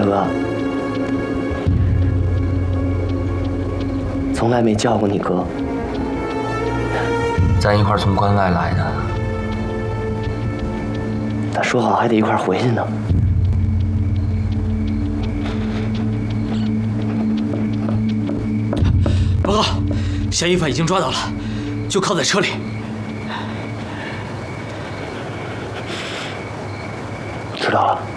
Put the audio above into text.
大哥，从来没叫过你哥。 咱一块儿从关外来的。 他说好还得一块儿回去呢。 报告，嫌疑犯已经抓到了，就靠在车里。 知道了。